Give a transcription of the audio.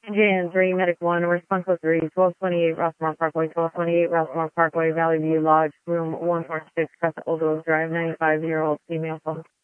JN3, Medic 1, response code 3, 1228 Rossmore Parkway, 1228 Rossmore Parkway, Valley View Lodge, room 146, Crescent Old Oak Drive, 95-year-old female phone.